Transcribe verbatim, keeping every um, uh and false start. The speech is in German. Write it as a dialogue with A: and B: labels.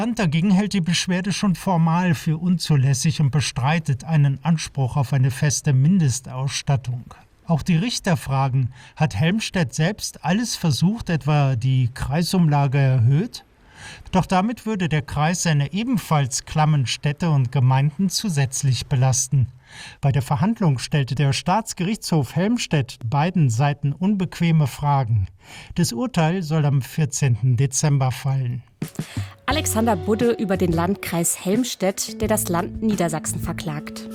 A: Land dagegen hält die Beschwerde schon formal für unzulässig und bestreitet einen Anspruch auf eine feste Mindestausstattung. Auch die Richter fragen, hat Helmstedt selbst alles versucht, etwa die Kreisumlage erhöht? Doch damit würde der Kreis seine ebenfalls klammen Städte und Gemeinden zusätzlich belasten. Bei der Verhandlung stellte der Staatsgerichtshof Helmstedt beiden Seiten unbequeme Fragen. Das Urteil soll am vierzehnten Dezember fallen.
B: Alexander Budde über den Landkreis Helmstedt, der das Land Niedersachsen verklagt.